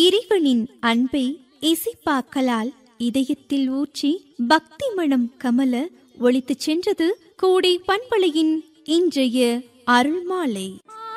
இறைவனின் அன்பை இசைப்பாக்களால் இதயத்தில் ஊற்றி பக்தி மணம் கமல ஒலித்துச் சென்றது கோடை பண்பலையின் இன்றைய அருள்மாலை.